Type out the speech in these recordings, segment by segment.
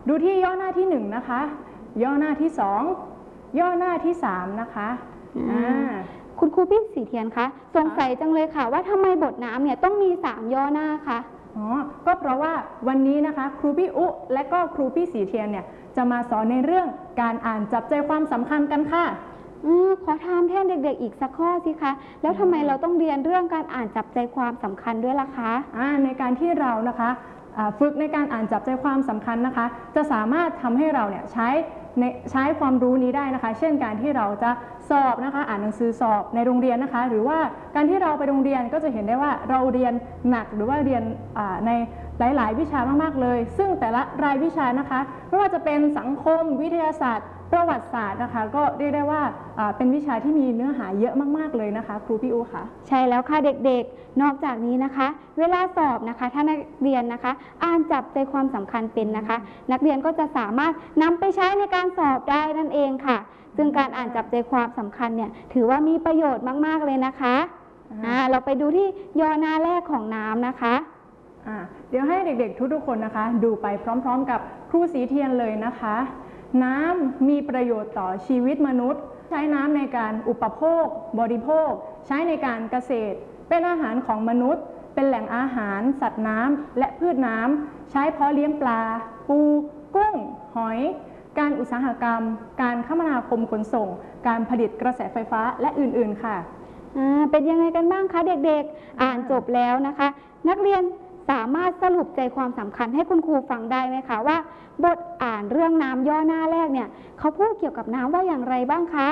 ดูที่ย่อหน้าที่1นะคะย่อหน้าที่2ย่อหน้าที่3นะคะคุณครูพี่ศรีเทียนคะสงสัยจังเลยค่ะว่าทำไมบทน้ำเนี่ยต้องมี3ย่อหน้าคะก็เพราะว่าวันนี้นะคะครูพี่อุและก็ครูพี่ศรีเทียนเนี่ยจะมาสอนในเรื่องการอ่านจับใจความสำคัญกันค่ะขอถามแทนเด็กๆอีกสักข้อสิคะแล้วทำไมเราต้องเรียนเรื่องการอ่านจับใจความสำคัญด้วยล่ะคะในการที่เรานะคะฝึกในการอ่านจับใจความสำคัญนะคะจะสามารถทำให้เราเนี่ยใช้ความรู้นี้ได้นะคะเช่นการที่เราจะสอบนะคะอ่านหนังสือสอบในโรงเรียนนะคะหรือว่าการที่เราไปโรงเรียนก็จะเห็นได้ว่าเราเรียนหนักหรือว่าเรียนในหลายๆวิชามากๆเลยซึ่งแต่ละรายวิชานะคะไม่ว่าจะเป็นสังคมวิทยาศาสตร์ประวัติศาสตร์นะคะก็เรียกได้ว่าเป็นวิชาที่มีเนื้อหาเยอะมากๆเลยนะคะครูพี่อูค่ะใช่แล้วค่ะเด็กๆนอกจากนี้นะคะเวลาสอบนะคะถ้านักเรียนนะคะอ่านจับใจความสำคัญเป็นนะคะนักเรียนก็จะสามารถนำไปใช้ในการสอบได้นั่นเองค่ะซึ่งการอ่านจับใจความสำคัญเนี่ยถือว่ามีประโยชน์มากๆเลยนะคะเราไปดูที่ย่อหน้าแรกของน้ำนะคะเดี๋ยวให้เด็กๆทุกๆคนนะคะดูไปพร้อมๆกับครูศรีเทียนเลยนะคะน้ำมีประโยชน์ต่อชีวิตมนุษย์ใช้น้ำในการอุปโภคบริโภคใช้ในการเกษตรเป็นอาหารของมนุษย์เป็นแหล่งอาหารสัตว์น้ำและพืชน้ำใช้เพาะเลี้ยงปลาปูกุ้งหอยการอุตสาหกรรมการคมนาคมขนส่งการผลิตกระแสไฟฟ้าและอื่นๆค่ะเป็นยังไงกันบ้างคะเด็กๆอ่านจบแล้วนะคะนักเรียนสามารถสรุปใจความสำคัญให้คุณครูฟังได้ไหมคะว่าบทอ่านเรื่องน้ำย่อหน้าแรกเนี่ยเขาพูดเกี่ยวกับน้ำว่าอย่างไรบ้างคะ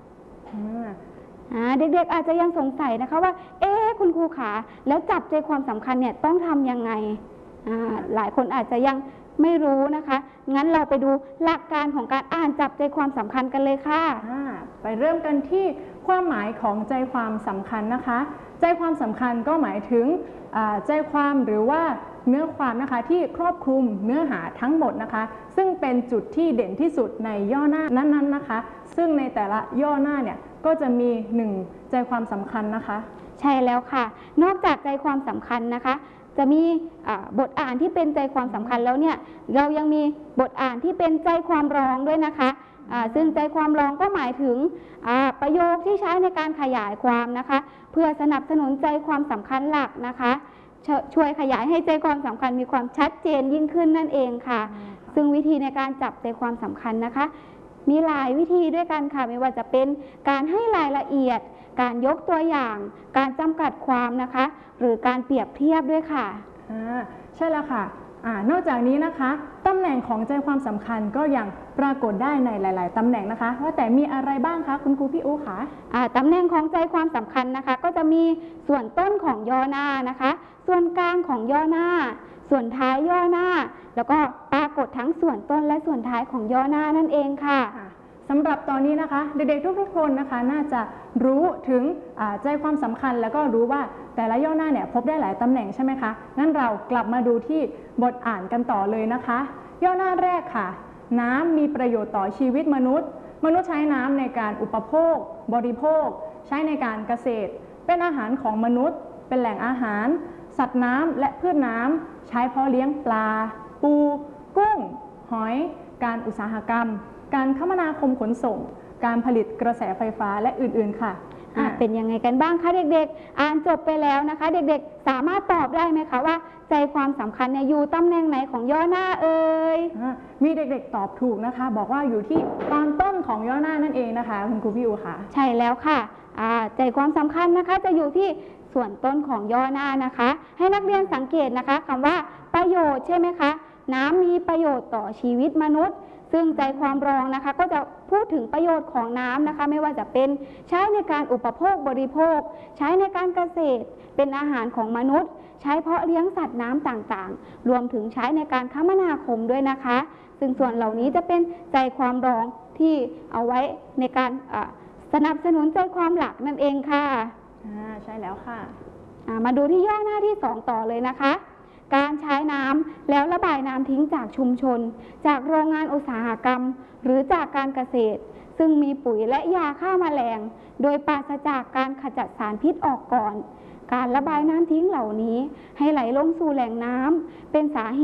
เด็กๆอาจจะยังสงสัยนะคะว่าคุณครูขาแล้วจับใจความสำคัญเนี่ยต้องทำยังไงหลายคนอาจจะยังไม่รู้นะคะงั้นเราไปดูหลักการของการอ่านจับใจความสำคัญกันเลยค่ะไปเริ่มกันที่ความหมายของใจความสำคัญนะคะใจความสำคัญก็หมายถึงใจความหรือว่าเนื้อความนะคะที่ครอบคลุมเนื้อหาทั้งหมดนะคะซึ่งเป็นจุดที่เด่นที่สุดในย่อหน้านั้นๆนะคะซึ่งในแต่ละย่อหน้าเนี่ยก็จะมี1ใจความสำคัญนะคะใช่แล้วค่ะนอกจากใจความสำคัญนะคะจะมีบทอ่านที่เป็นใจความสำคัญแล้วเนี่ยเรายังมีบทอ่านที่เป็นใจความรองด้วยนะคะซึ่งใจความรองก็หมายถึงประโยคที่ใช้ในการขยายความนะคะเพื่อสนับสนุนใจความสำคัญหลักนะคะช่วยขยายให้ใจความสำคัญมีความชัดเจนยิ่งขึ้นนั่นเองค่ะซึ่งวิธีในการจับใจความสำคัญนะคะมีหลายวิธีด้วยกันค่ะไม่ว่าจะเป็นการให้รายละเอียดการยกตัวอย่างการจำกัดความนะคะหรือการเปรียบเทียบด้วยค่ะใช่แล้วค่ะนอกจากนี้นะคะตำแหน่งของใจความสำคัญก็ยังปรากฏได้ในหลายๆตำแหน่งนะคะว่าแต่มีอะไรบ้างคะคุณครูพี่อู๋คะตำแหน่งของใจความสำคัญนะคะก็จะมีส่วนต้นของย่อหน้านะคะส่วนกลางของย่อหน้าส่วนท้ายย่อหน้าแล้วก็ปรากฏทั้งส่วนต้นและส่วนท้ายของย่อหน้านั่นเองค่ะสำหรับตอนนี้นะคะเด็กๆทุกๆคนนะคะน่าจะรู้ถึงใจความสำคัญแล้วก็รู้ว่าแต่ละย่อหน้าเนี่ยพบได้หลายตำแหน่งใช่ไหมคะงั้นเรากลับมาดูที่บทอ่านกันต่อเลยนะคะย่อหน้าแรกค่ะน้ำมีประโยชน์ต่อชีวิตมนุษย์ใช้น้ำในการอุปโภคบริโภคใช้ในการเกษตรเป็นอาหารของมนุษย์เป็นแหล่งอาหารสัตว์น้ำและพืชน้ำใช้เพาะเลี้ยงปลาปูกุ้งหอยการอุตสาหกรรมการคมนาคมขนส่งการผลิตกระแสไฟฟ้าและอื่นๆค่ะเป็นยังไงกันบ้างคะเด็กๆอ่านจบไปแล้วนะคะเด็กๆสามารถตอบได้ไหมคะว่าใจความสำคัญเนี่ยอยู่ตำแหน่งไหนของย่อหน้ามีเด็กๆตอบถูกนะคะบอกว่าอยู่ที่ตอนต้นของย่อหน้านั่นเองนะคะคุณครูพี่อู๋ค่ะใช่แล้วค่ะใจความสำคัญนะคะจะอยู่ที่ส่วนต้นของย่อหน้านะคะให้นักเรียนสังเกตนะคะคำว่าประโยชน์ใช่ไหมคะน้ำมีประโยชน์ต่อชีวิตมนุษย์ซึ่งใจความรองนะคะก็จะพูดถึงประโยชน์ของน้ำนะคะไม่ว่าจะเป็นใช้ในการอุปโภคบริโภคใช้ในการเกษตรเป็นอาหารของมนุษย์ใช้เพาะเลี้ยงสัตว์น้ำต่างๆรวมถึงใช้ในการคมนาคมด้วยนะคะซึ่งส่วนเหล่านี้จะเป็นใจความรองที่เอาไว้ในการสนับสนุนใจความหลักนั่นเองค่ะใช่แล้วค่ะมาดูที่ย่อหน้าที่2ต่อเลยนะคะการใช้น้ำแล้วระบายน้ำทิ้งจากชุมชนจากโรงงานอุตสาหกรรมหรือจากการเกษตรซึ่งมีปุ๋ยและยาฆ่าแมลงโดยปราศจากการขจัดสารพิษออกก่อนการระบายน้ำทิ้งเหล่านี้ให้ไหลลงสู่แหล่งน้ำเป็นสาเหตุ